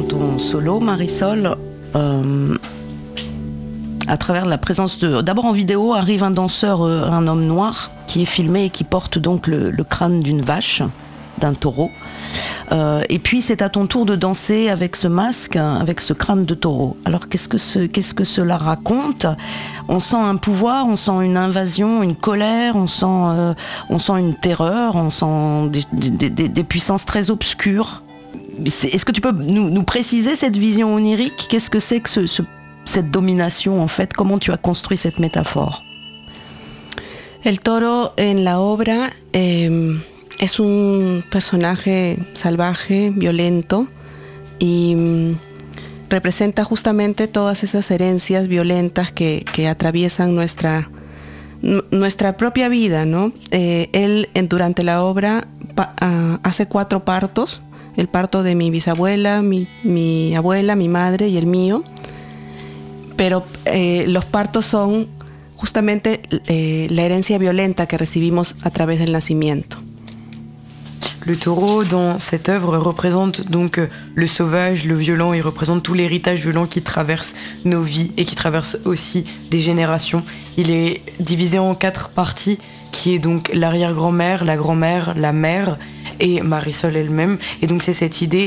dans ton solo, Marisol, à travers la présence d'abord en vidéo, arrive un danseur, un homme noir, qui est filmé et qui porte donc le crâne d'une vache, d'un taureau. Et puis c'est à ton tour de danser avec ce masque, avec ce crâne de taureau. Alors qu'est-ce que cela raconte ? On sent un pouvoir, on sent une invasion, une colère, on sent une terreur, on sent des puissances très obscures. Est-ce que tu peux nous préciser cette vision onirique ? Qu'est-ce que c'est que cette domination en fait ? Comment tu as construit cette métaphore ? El toro en la obra es un personaje salvaje, violento y representa justamente todas esas herencias violentas que atraviesan nuestra propia vida, ¿no? Él durante la obra hace 4 partos, el parto de mi bisabuela, mi abuela, mi madre y el mío, pero los partos son justamente la herencia violenta que recibimos a través del nacimiento. Le taureau, dans cette œuvre, représente donc le sauvage, le violent. Il représente tout l'héritage violent qui traverse nos vies et qui traverse aussi des générations. Il est divisé en 4 parties, qui est donc l'arrière-grand-mère, la grand-mère, la mère et Marisol elle-même. Et donc c'est cette idée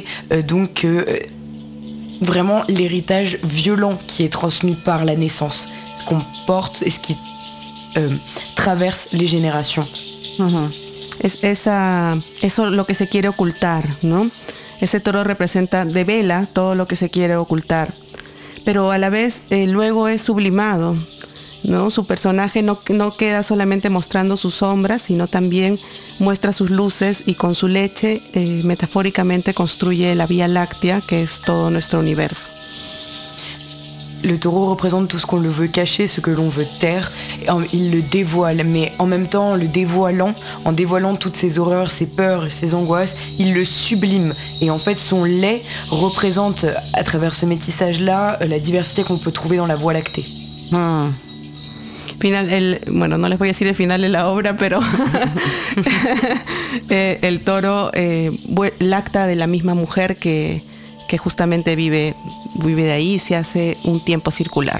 vraiment l'héritage violent qui est transmis par la naissance, ce qu'on porte et ce qui traverse les générations. Uh-huh. Eso lo que se quiere ocultar, ¿no? Ese toro devela todo lo que se quiere ocultar, pero a la vez luego es sublimado, ¿no? Su personaje no queda solamente mostrando sus sombras, sino también muestra sus luces y con su leche metafóricamente construye la Vía Láctea, que es todo nuestro universo. Le taureau représente tout ce qu'on le veut cacher, ce que l'on veut taire. Il le dévoile, mais en même temps, en dévoilant toutes ses horreurs, ses peurs et ses angoisses, il le sublime. Et en fait, son lait représente, à travers ce métissage-là, la diversité qu'on peut trouver dans la Voie lactée. Bueno, no les voy a decir el final de la obra, pero el toro lacta de la misma mujer que justamente vive de ahí y se hace un tiempo circular.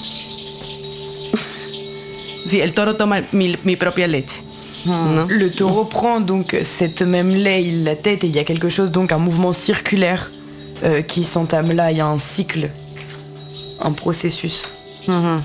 Sí, el toro toma mi propia leche. ¿No? Le taureau prend donc cette même lait, il la tête et il y a quelque chose, donc un mouvement circulaire qui s'entame là, il y a un cycle, un processus. Mm-hmm.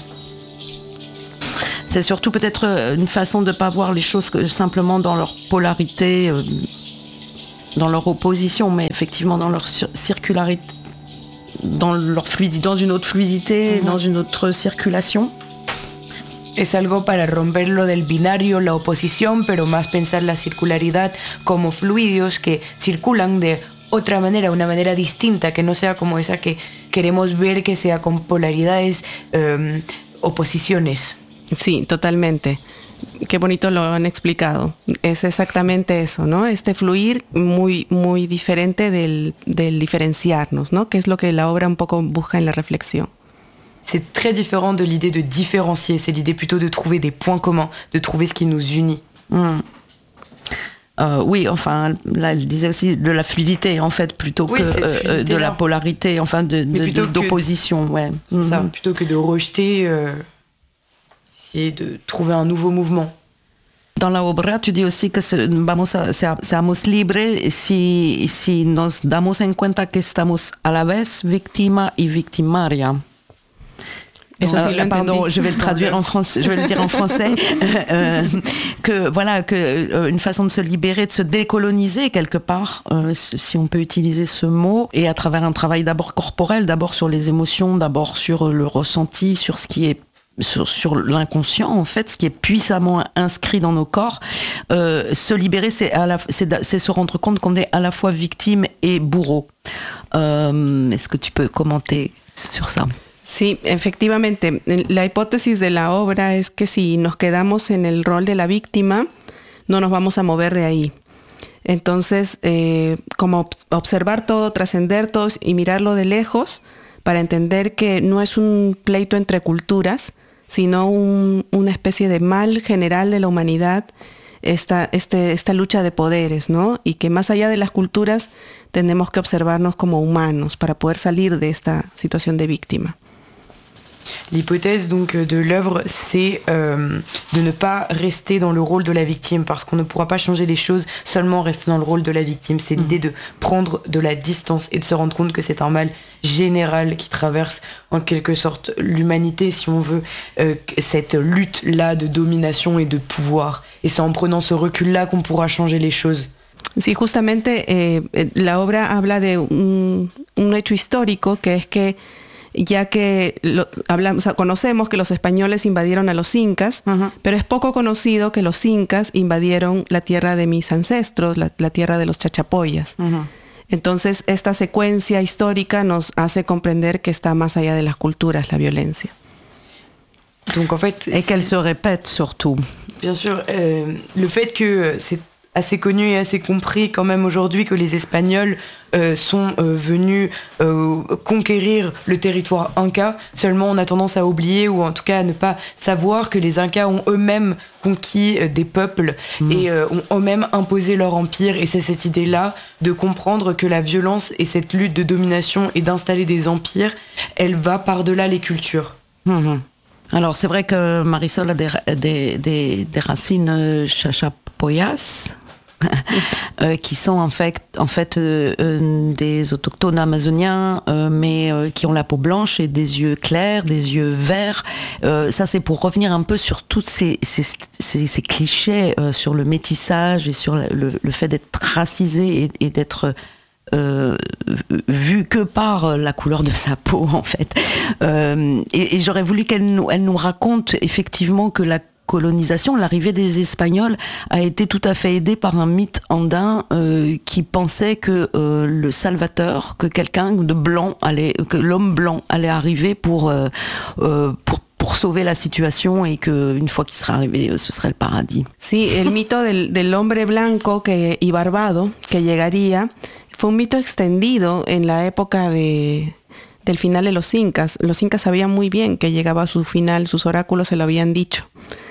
C'est surtout peut-être une façon de ne pas voir les choses que simplement dans leur polarité, dans leur opposition, mais effectivement dans leur circularité, dans une autre fluidité, dans une autre circulation. Es algo para romperlo del binario, la oposición, pero más pensar la circularidad como fluidos que circulan de otra manera, una manera distinta, que no sea como esa que queremos ver, que sea con polaridades, oposiciones. Sí, totalmente. Qué bonito lo han explicado. Es exactamente eso, ¿no? Este fluir muy, muy diferente del diferenciarnos, ¿no? Que es lo que la obra un poco busca en la réflexion. C'est très différent de l'idée de différencier, c'est l'idée plutôt de trouver des points communs, de trouver ce qui nous unit. Oui, enfin, là, elle disait aussi de la fluidité, en fait, plutôt que de la polarité, enfin, d'opposition. Ouais. C'est ça, plutôt que de rejeter, essayer de trouver un nouveau mouvement. Dans la obra, tu dis aussi que seamos libres si nos damos en cuenta que estamos a la vez víctima y victimaria. Pardon, je vais le traduire en français, je vais le dire en français, que une façon de se libérer, de se décoloniser quelque part, si on peut utiliser ce mot, et à travers un travail d'abord corporel, d'abord sur les émotions, d'abord sur le ressenti, sur ce qui est sur l'inconscient, en fait, ce qui est puissamment inscrit dans nos corps. Se libérer, c'est se rendre compte qu'on est à la fois victime et bourreau. Est-ce que tu peux commenter sur ça? Sí, efectivamente. La hipótesis de la obra es que si nos quedamos en el rol de la víctima, no nos vamos a mover de ahí. Entonces, como observar todo, trascender todo y mirarlo de lejos para entender que no es un pleito entre culturas, sino una especie de mal general de la humanidad, esta lucha de poderes, ¿no? Y que más allá de las culturas tenemos que observarnos como humanos para poder salir de esta situación de víctima. L'hypothèse donc de l'œuvre, c'est de ne pas rester dans le rôle de la victime, parce qu'on ne pourra pas changer les choses seulement en restant dans le rôle de la victime. C'est l'idée de prendre de la distance et de se rendre compte que c'est un mal général qui traverse en quelque sorte l'humanité, si on veut, cette lutte-là de domination et de pouvoir. Et c'est en prenant ce recul-là qu'on pourra changer les choses. Sí, justamente la obra habla de un hecho histórico, que es que ya que conocemos que los españoles invadieron a los incas, pero es poco conocido que los incas invadieron la tierra de mis ancestros, la tierra de los chachapoyas. Entonces, esta secuencia histórica nos hace comprender que está más allá de las culturas, la violencia. Donc en fait, et qu'elle se répète surtout. Bien sûr, le fait que c'est assez connu et assez compris quand même aujourd'hui que les Espagnols sont venus conquérir le territoire Inca. Seulement on a tendance à oublier, ou en tout cas à ne pas savoir que les Incas ont eux-mêmes conquis des peuples et ont eux-mêmes imposé leur empire. Et c'est cette idée-là de comprendre que la violence et cette lutte de domination et d'installer des empires, elle va par-delà les cultures. Alors c'est vrai que Marisol a des racines chachapoyas, qui sont en fait des autochtones amazoniens, mais qui ont la peau blanche et des yeux clairs, des yeux verts. Ça c'est pour revenir un peu sur tous ces clichés sur le métissage et sur le fait d'être racisé et d'être vu que par la couleur de sa peau en fait. Et j'aurais voulu qu'elle nous raconte effectivement que la colonisation, l'arrivée des Espagnols a été tout à fait aidée par un mythe andin qui pensait que le Salvateur, que quelqu'un de blanc que l'homme blanc allait arriver pour sauver la situation, et qu'une fois qu'il serait arrivé, ce serait le paradis. Sí, el mito del hombre blanco y barbado que llegaría fue un mito extendido en la época del final de los incas. Los incas sabían muy bien que llegaba a su final, sus oráculos se lo habían dicho.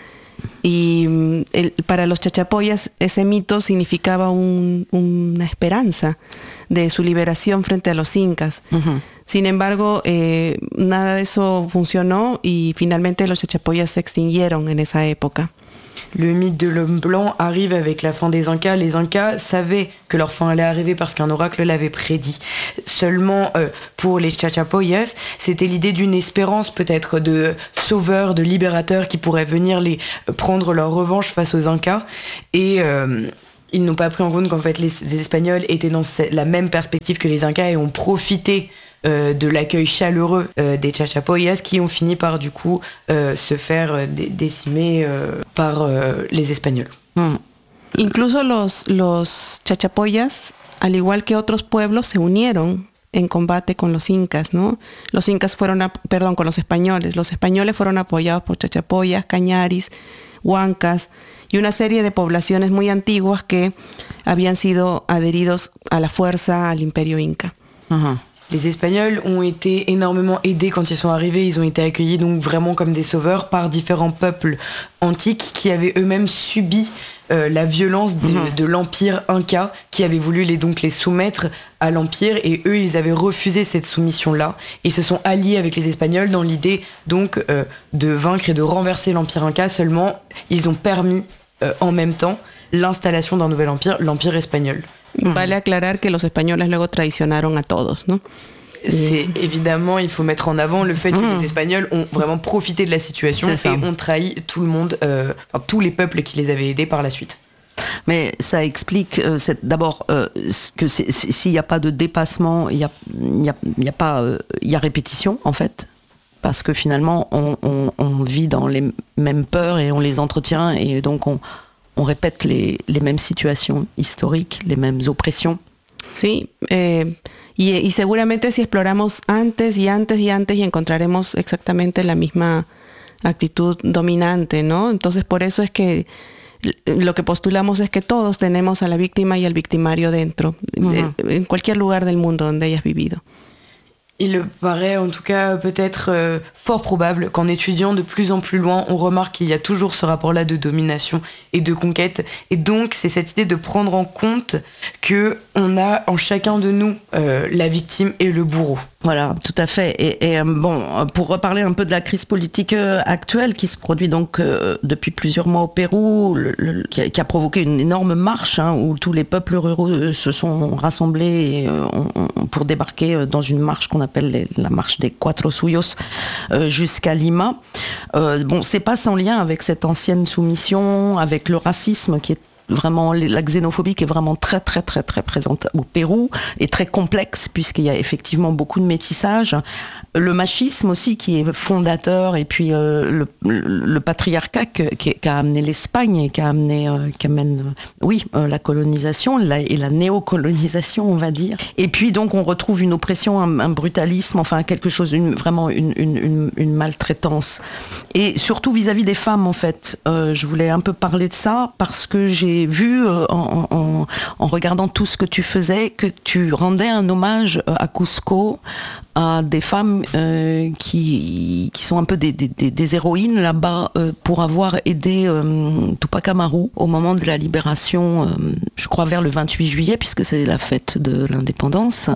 Y para los chachapoyas ese mito significaba una esperanza de su liberación frente a los incas. Sin embargo, nada de eso funcionó y finalmente los chachapoyas se extinguieron en esa época. Le mythe de l'homme blanc arrive avec la fin des Incas. Les Incas savaient que leur fin allait arriver parce qu'un oracle l'avait prédit. Seulement, pour les Chachapoyas, c'était l'idée d'une espérance peut-être de sauveur, de libérateur qui pourrait venir prendre leur revanche face aux Incas. Et ils n'ont pas pris en compte qu'en fait les Espagnols étaient dans la même perspective que les Incas et ont profité de l'accueil chaleureux des Chachapoyas, qui ont fini par du coup se faire décimer par les Espagnols. Incluso los Chachapoyas, al igual que otros pueblos, se unieron en combate con los incas, ¿no? Los incas con los españoles. Los españoles fueron apoyados por Chachapoyas, Cañaris, Huancas y una serie de poblaciones muy antiguas que habían sido adheridos a la fuerza al imperio inca. Les Espagnols ont été énormément aidés quand ils sont arrivés. Ils ont été accueillis donc vraiment comme des sauveurs par différents peuples antiques qui avaient eux-mêmes subi la violence de l'empire Inca, qui avait voulu les soumettre à l'empire, et eux ils avaient refusé cette soumission-là et se sont alliés avec les Espagnols dans l'idée donc de vaincre et de renverser l'empire Inca. Seulement ils ont permis en même temps l'installation d'un nouvel empire, l'empire espagnol. Vale aclarar que los españoles luego traicionaron a todos, ¿no? C'est évidemment, il faut mettre en avant le fait que les Espagnols ont vraiment profité de la situation et ont trahi tout le monde, tous les peuples qui les avaient aidés par la suite. Mais ça explique d'abord que s'il n'y a pas de dépassement, il y a répétition en fait, parce que finalement on vit dans les mêmes peurs et on les entretient, et donc on répète les mêmes situations historiques, les mêmes oppressions. Sí, y seguramente si exploramos antes y encontraremos exactamente la misma actitud dominante, ¿no? Entonces por eso es que lo que postulamos es que todos tenemos a la víctima y al victimario dentro, en cualquier lugar del mundo donde hayas vivido. Il paraît en tout cas peut-être fort probable qu'en étudiant de plus en plus loin, on remarque qu'il y a toujours ce rapport-là de domination et de conquête. Et donc, c'est cette idée de prendre en compte qu'on a en chacun de nous la victime et le bourreau. Voilà, tout à fait. Et bon, pour reparler un peu de la crise politique actuelle qui se produit donc depuis plusieurs mois au Pérou, qui a provoqué une énorme marche où tous les peuples ruraux se sont rassemblés pour débarquer dans une marche qu'on appelle la marche des Cuatro Suyos jusqu'à Lima. Bon, c'est pas sans lien avec cette ancienne soumission, avec le racisme qui est vraiment, la xénophobie qui est vraiment très très très très présente au Pérou et très complexe puisqu'il y a effectivement beaucoup de métissage. Le machisme aussi qui est fondateur et puis le patriarcat qui a amené l'Espagne et qui amène la colonisation et la néocolonisation on va dire. Et puis donc on retrouve une oppression, un brutalisme, enfin quelque chose, vraiment une maltraitance. Et surtout vis-à-vis des femmes en fait. Je voulais un peu parler de ça parce que j'ai vu en regardant tout ce que tu faisais que tu rendais un hommage à Cusco à des femmes qui sont un peu des héroïnes là-bas pour avoir aidé Tupac Amaru au moment de la libération, je crois vers le 28 juillet puisque c'est la fête de l'indépendance.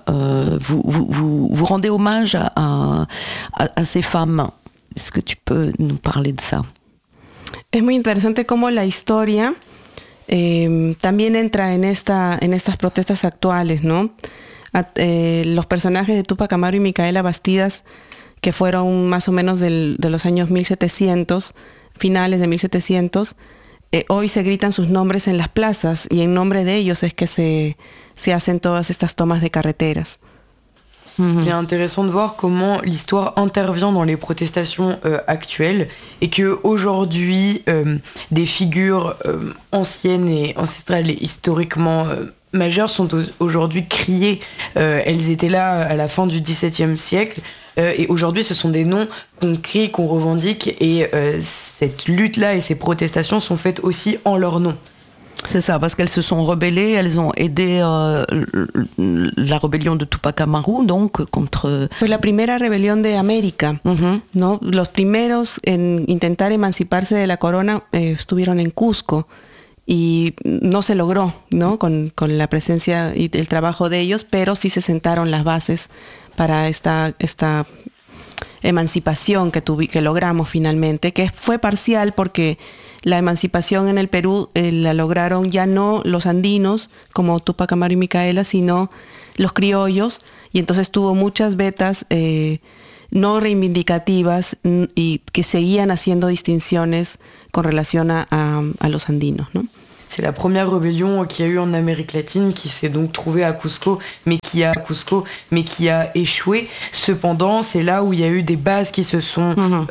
Vous rendez hommage à ces femmes. Est-ce que tu peux nous parler de ça? Es muy interesante cómo la historia también entra en estas protestas actuales, ¿no? Los personajes de Tupac Amaru y Micaela Bastidas, que fueron más o menos de los años 1700, finales de 1700, hoy se gritan sus nombres en las plazas y en nombre de ellos es que se hacen todas estas tomas de carreteras. Il est intéressant de voir comment l'histoire intervient dans les protestations actuelles et que aujourd'hui des figures anciennes et ancestrales et historiquement majeures sont aujourd'hui criées. Elles étaient là à la fin du XVIIe siècle et aujourd'hui ce sont des noms qu'on crie, qu'on revendique et cette lutte-là et ces protestations sont faites aussi en leur nom. C'est ça, parce qu'elles se sont rebellées, elles ont aidé la rébellion de Tupac Amaru, donc contre... Fue la primera rebelión de América, ¿no? Los primeros en intentar emanciparse de la corona estuvieron en Cusco y no se logró, ¿no? Con la presencia y el trabajo de ellos, pero sí se sentaron las bases para esta emancipación que logramos finalmente, que fue parcial porque la emancipación en el Perú la lograron ya no los andinos como Tupac Amaru y Micaela, sino los criollos, y entonces tuvo muchas vetas no reivindicativas y que seguían haciendo distinciones con relación a los andinos, ¿no? C'est la première rébellion qu'il y a eu en Amérique latine qui s'est donc trouvée à Cusco, mais qui a échoué. Cependant, c'est là où il y a eu des bases qui se sont